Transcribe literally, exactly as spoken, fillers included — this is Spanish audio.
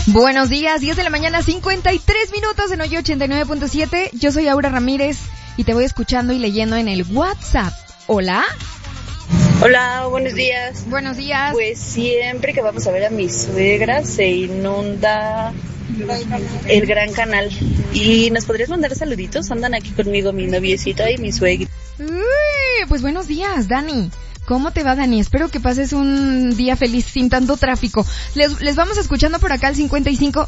Buenos días, diez de la mañana, cincuenta y tres minutos en Hoy ochenta y nueve punto siete. Yo soy Aura Ramírez y te voy escuchando y leyendo en el WhatsApp. ¿Hola? Hola, buenos días. Buenos días. Pues siempre que vamos a ver a mi suegra se inunda el Gran Canal. ¿Y nos podrías mandar saluditos? Andan aquí conmigo mi noviecita y mi suegra. Uy, pues buenos días, Dani. ¿Cómo te va, Dani? Espero que pases un día feliz sin tanto tráfico. Les, les vamos escuchando por acá al cincuenta y cinco